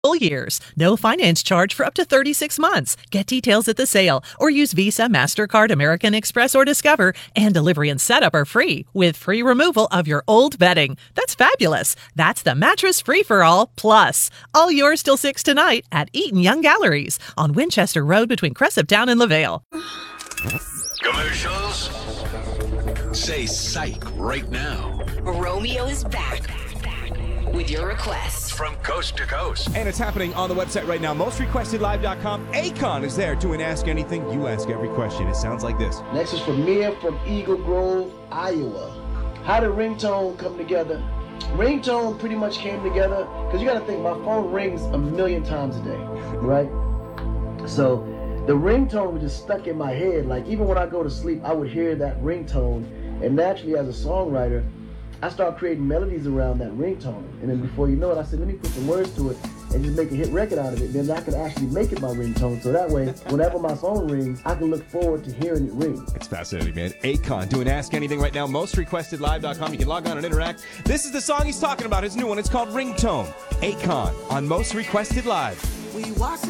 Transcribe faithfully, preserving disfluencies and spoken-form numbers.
full years. No finance charge for up to thirty-six months. Get details at the sale or use Visa, MasterCard, American Express, or Discover. And delivery and setup are free with free removal of your old bedding. That's fabulous. That's the Mattress Free-for-All Plus. All yours till six tonight at Eaton Young Galleries on Winchester Road between Cresaptown and LaVale. Commercials? Say psych right now. Romeo is back with your requests from coast to coast. And it's happening on the website right now, most requested live dot com. Akon is there doing Ask Anything. You ask every question. It sounds like this. Next is from Mia from Eagle Grove, Iowa. How did ringtone come together? Ringtone pretty much came together because you got to think my phone rings a million times a day, right? So the ringtone was just stuck in my head. Like even when I go to sleep, I would hear that ringtone. And naturally, as a songwriter, I started creating melodies around that ringtone. And then before you know it, I said, let me put some words to it and just make a hit record out of it. Then I can actually make it my ringtone. So that way, whenever my phone rings, I can look forward to hearing it ring. It's fascinating, man. Akon doing Ask Anything right now, most requested live dot com. You can log on and interact. This is the song he's talking about, his new one. It's called Ringtone. Akon on Most Requested Live. We watch